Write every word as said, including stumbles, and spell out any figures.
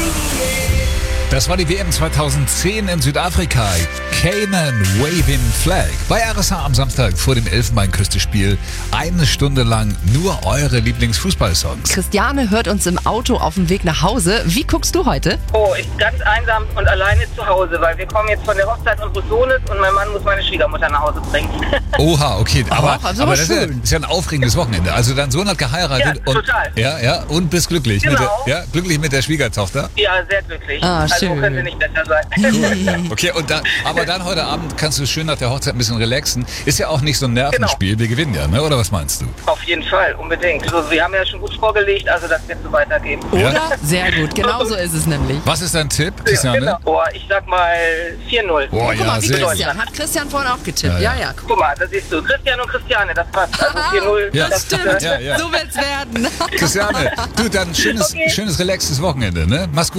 Das war die W M zweitausendzehn in Südafrika. Cayman Waving Flag. Bei R S H am Samstag vor dem Elfenbeinküste-Spiel. Eine Stunde lang nur eure Lieblingsfußballsongs. Christiane hört uns im Auto auf dem Weg nach Hause. Wie guckst du heute? Oh, ich bin ganz einsam und alleine zu Hause, weil wir kommen jetzt von der Hochzeit unseres Sohnes und mein Mann muss meine Schwiegermutter nach Hause bringen. Oha, okay. Aber, Ach, also aber aber das ist ja, schön. ist ja ein aufregendes Wochenende. Also dein Sohn hat geheiratet Ja, und total. ja, ja, und bist glücklich. Genau. Mit der, ja, glücklich mit der Schwiegertochter. Ja, sehr glücklich. Ah, also schön. könnte nicht besser sein. Okay, und dann, aber dann heute Abend kannst du schön nach der Hochzeit ein bisschen relaxen. Ist ja auch nicht so ein Nervenspiel. Wir gewinnen ja, ne? Oder was meinst du? Auf jeden Fall, unbedingt. Also, wir haben ja schon gut vorgelegt, also das wird so weitergehen. Oder? Sehr gut, genau so ist es nämlich. Was ist dein Tipp, Ja, Christiane? genau. Oh, ich sag mal vier null. Boah, Guck ja, mal, wie sehr gut. Christian. Hat Christian vorhin auch getippt. Ja, Ja, ja. ja. Guck mal, da siehst du. Christian und Christiane, das passt. Also vier null. Ja. das Stimmt, Ja, ja. so wird's werden. Christiane, du, dann schönes, Okay. schönes, relaxtes Wochenende, ne? Mach's gut.